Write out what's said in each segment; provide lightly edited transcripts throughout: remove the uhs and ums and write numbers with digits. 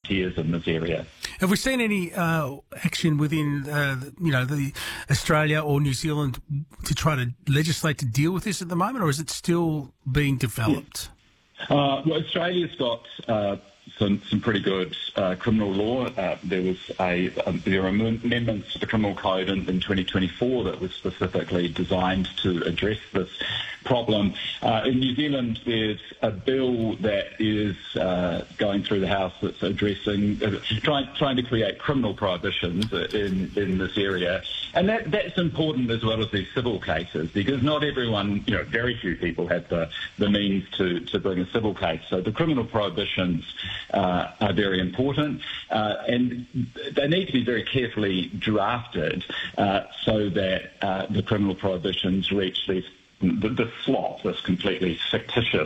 tears in this area. Have we seen any action within, the Australia or New Zealand to try to legislate to deal with this at the moment, or is it still being developed? Well, Australia's got some pretty good criminal law. There were amendments to the criminal code in 2024 that was specifically designed to address this problem. In New Zealand, there's a bill that is going through the House that's addressing, trying to create criminal prohibitions in this area. And that's important as well as these civil cases, because not everyone, very few people have the means to bring a civil case. So the criminal prohibitions are very important, and they need to be very carefully drafted so that the criminal prohibitions reach the slot, this completely fictitious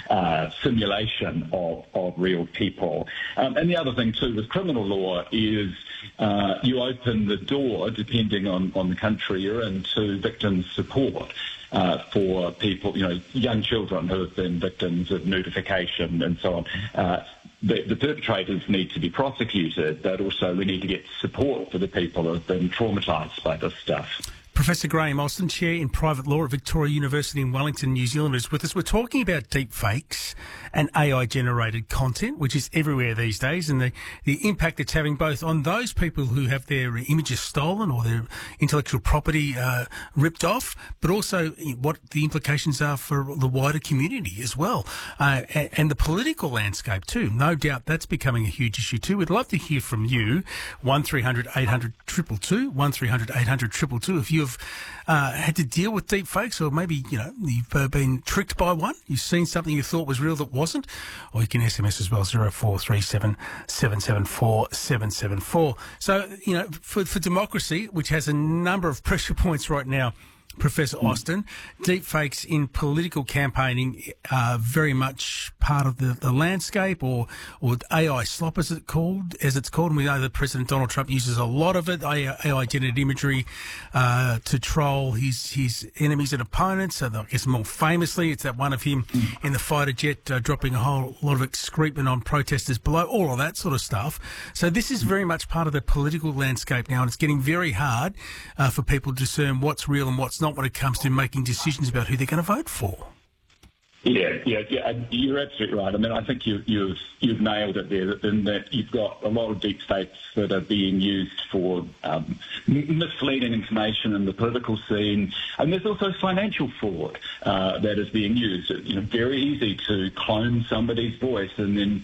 simulation of real people. And the other thing too with criminal law is you open the door, depending on the country you're in, to victim support. For people, young children who have been victims of nudification and so on. The perpetrators need to be prosecuted, but also we need to get support for the people who have been traumatised by this stuff. Professor Graham Alston, Chair in Private Law at Victoria University in Wellington, New Zealand, is with us. We're talking about deep fakes and AI-generated content, which is everywhere these days, and the impact it's having both on those people who have their images stolen or their intellectual property ripped off, but also what the implications are for the wider community as well, and the political landscape too. No doubt that's becoming a huge issue too. We'd love to hear from you. 1300 800 222, 1300 800 222. If you've had to deal with deep fakes, or maybe you've been tricked by one, you've seen something you thought was real that wasn't, or you can SMS as well, 0437 774 774. So for democracy, which has a number of pressure points right now, Professor Austin, deepfakes in political campaigning are very much part of the landscape, or AI slop, as it's called. And we know that President Donald Trump uses a lot of it, AI-generated imagery, to troll his enemies and opponents. So I guess more famously, it's that one of him in the fighter jet dropping a whole lot of excrement on protesters below, all of that sort of stuff. So this is very much part of the political landscape now, and it's getting very hard for people to discern what's real and what's not when it comes to making decisions about who they're going to vote for. Yeah, you're absolutely right. I mean, I think you've nailed it there, in that you've got a lot of deep fakes that are being used for misleading information in the political scene, and there's also financial fraud that is being used. Very easy to clone somebody's voice and then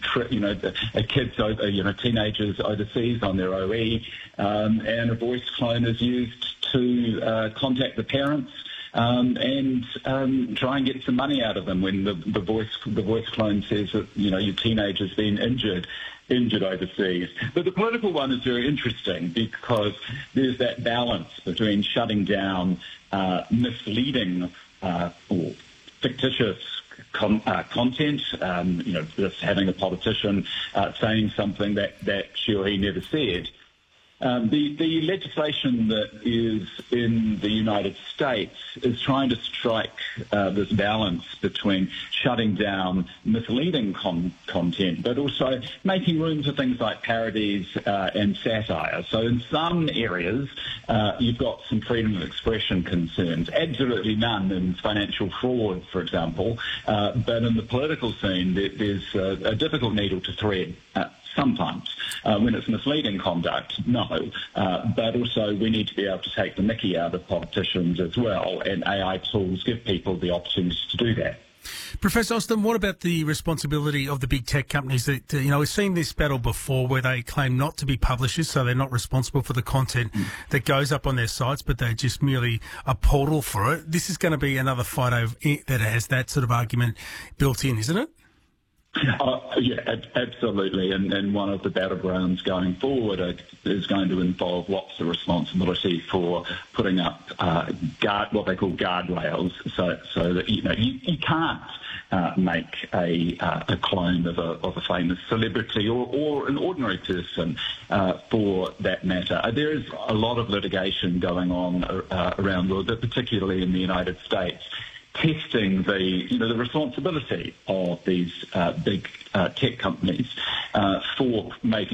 teenagers overseas on their OE, and a voice clone is used to contact the parents. And try and get some money out of them when the voice clone says that your teenager's been injured overseas. But the political one is very interesting because there's that balance between shutting down misleading or fictitious content, just having a politician saying something that she or he never said. The legislation that is in the United States is trying to strike this balance between shutting down misleading content, but also making room for things like parodies and satire. So in some areas, you've got some freedom of expression concerns, absolutely none in financial fraud, for example, but in the political scene, there's a difficult needle to thread. Sometimes, when it's misleading conduct, no. But also we need to be able to take the mickey out of politicians as well, and AI tools give people the opportunity to do that. Professor Austin, what about the responsibility of the big tech companies that, we've seen this battle before where they claim not to be publishers, so they're not responsible for the content that goes up on their sites, but they're just merely a portal for it. This is going to be another fight over that has that sort of argument built in, isn't it? Yeah, absolutely. And one of the battlegrounds going forward is going to involve what's the responsibility for putting up what they call guardrails, so that you can't make a clone of a famous celebrity or an ordinary person for that matter. There is a lot of litigation going on around the world, particularly in the United States, testing the responsibility of these big tech companies for making